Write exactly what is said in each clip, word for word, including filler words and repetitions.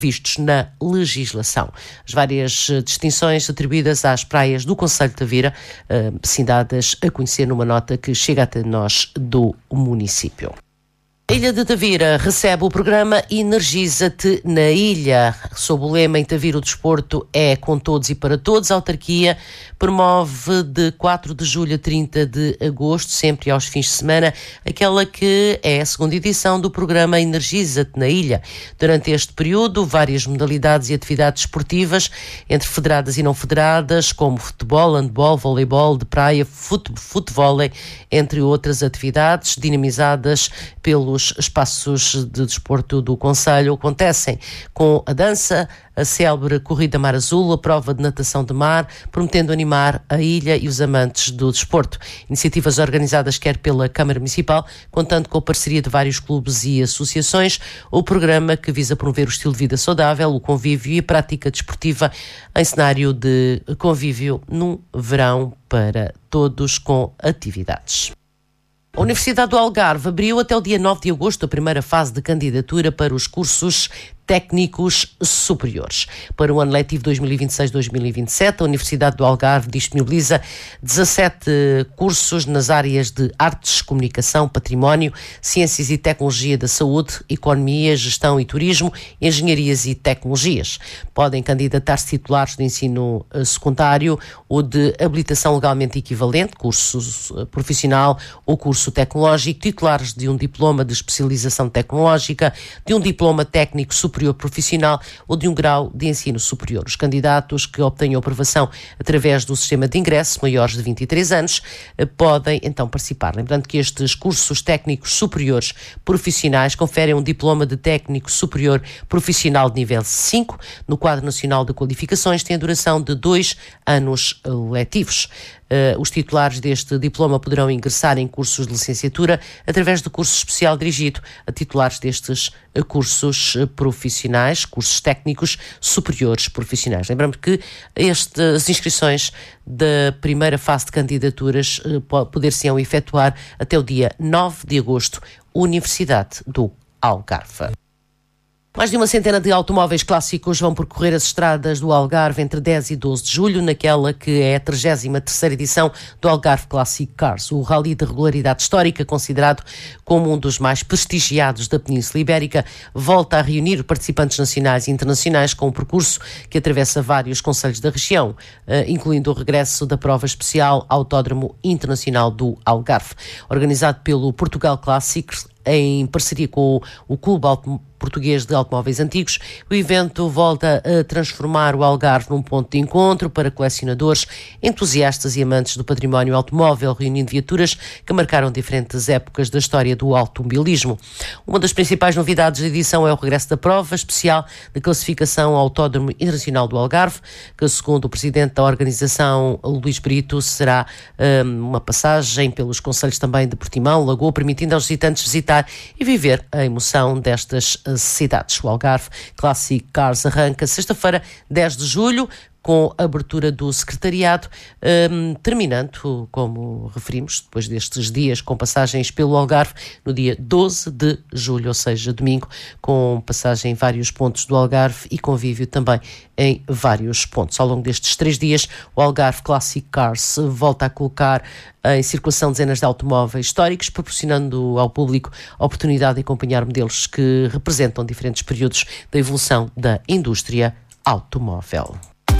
vistos na legislação. As várias distinções atribuídas às praias do concelho de Tavira, assim dadas a conhecer numa nota que chega até nós do município. A Ilha de Tavira recebe o programa Energiza-te na Ilha. Sob o lema Em Tavira o desporto é com todos e para todos, a autarquia promove de quatro de julho a trinta de agosto, sempre aos fins de semana, aquela que é a segunda edição do programa Energiza-te na Ilha. Durante este período, várias modalidades e atividades esportivas, entre federadas e não federadas, como futebol, handball, voleibol de praia, fute- futevôlei, entre outras atividades, dinamizadas pelos espaços de desporto do concelho, acontecem com a dança, a célebre Corrida Mar Azul, a prova de natação de mar, prometendo animar a ilha e os amantes do desporto. Iniciativas organizadas quer pela Câmara Municipal, contando com a parceria de vários clubes e associações, o programa que visa promover o estilo de vida saudável, o convívio e a prática desportiva em cenário de convívio num verão para todos com atividades. A Universidade do Algarve abriu até o dia nove de agosto a primeira fase de candidatura para os cursos técnicos superiores. Para o ano letivo dois mil e vinte e seis dois mil e vinte e sete, a Universidade do Algarve disponibiliza dezassete cursos nas áreas de artes, comunicação, património, ciências e tecnologia da saúde, economia, gestão e turismo, engenharias e tecnologias. Podem candidatar-se titulares de ensino secundário ou de habilitação legalmente equivalente, curso profissional ou curso tecnológico, titulares de um diploma de especialização tecnológica, de um diploma técnico superior profissional ou de um grau de ensino superior. Os candidatos que obtenham aprovação através do sistema de ingresso, maiores de vinte e três anos, podem então participar. Lembrando que estes cursos técnicos superiores profissionais conferem um diploma de técnico superior profissional de nível cinco, no quadro nacional de qualificações, tem a duração de dois anos letivos. Uh, os titulares deste diploma poderão ingressar em cursos de licenciatura através de curso especial dirigido a titulares destes uh, cursos uh, profissionais, cursos técnicos superiores profissionais. Lembramos que este, as inscrições da primeira fase de candidaturas uh, poder-se-ão efetuar até o dia nove de agosto, Universidade do Algarve. Mais de uma centena de automóveis clássicos vão percorrer as estradas do Algarve entre dez e doze de julho, naquela que é a trigésima terceira edição do Algarve Classic Cars, o rally de regularidade histórica, considerado como um dos mais prestigiados da Península Ibérica, volta a reunir participantes nacionais e internacionais com um percurso que atravessa vários concelhos da região, incluindo o regresso da prova especial Autódromo Internacional do Algarve. Organizado pelo Portugal Classics, em parceria com o Clube Português de Automóveis Antigos, o evento volta a transformar o Algarve num ponto de encontro para colecionadores, entusiastas e amantes do património automóvel, reunindo viaturas que marcaram diferentes épocas da história do automobilismo. Uma das principais novidades da edição é o regresso da prova especial de classificação ao Autódromo Internacional do Algarve, que, segundo o presidente da organização, Luís Brito, será hum, uma passagem pelos concelhos também de Portimão, Lagoa, permitindo aos visitantes visitar e viver a emoção destas cidades. O Algarve Classic Cars arranca sexta-feira, dez de julho, com a abertura do secretariado, um, terminando, como referimos, depois destes dias com passagens pelo Algarve, no dia doze de julho, ou seja, domingo, com passagem em vários pontos do Algarve e convívio também em vários pontos. Ao longo destes três dias, o Algarve Classic Cars volta a colocar em circulação dezenas de automóveis históricos, proporcionando ao público a oportunidade de acompanhar modelos que representam diferentes períodos da evolução da indústria automóvel.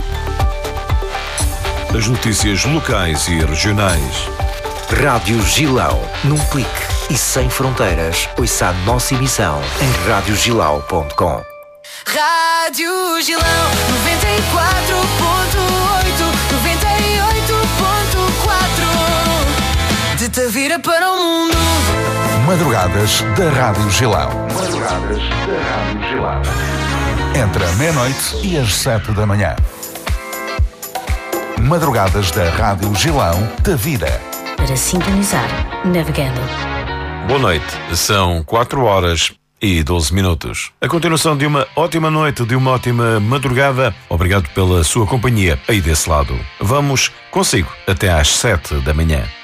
As notícias locais e regionais. Rádio Gilão, num clique e sem fronteiras. Ouça a nossa emissão em rádio gilau ponto com. Rádio Gilão, noventa e quatro ponto oito, noventa e oito ponto quatro. De Tavira para o mundo. Madrugadas da Rádio Gilão. Madrugadas da Rádio Gilão. Entre a meia-noite e as sete da manhã. Madrugadas da Rádio Gilão, Tavira. Para sintonizar, navegando. Boa noite, são quatro horas e doze minutos. A continuação de uma ótima noite, de uma ótima madrugada. Obrigado pela sua companhia aí desse lado. Vamos consigo até às sete da manhã.